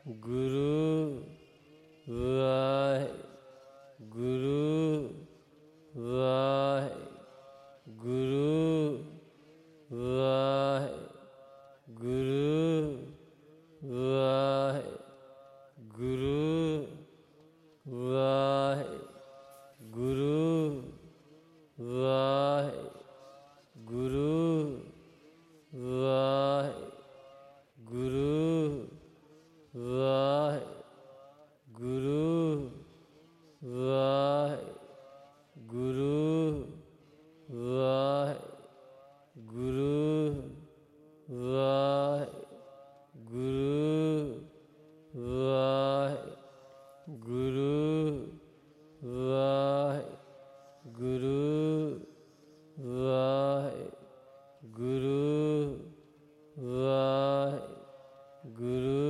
Guru Waheguru Waheguru Waheguru Waheguru Waheguru Waheguru Waheguru Waheguru Waheguru Waheguru Waheguru Waheguru Waheguru Waheguru Waheguru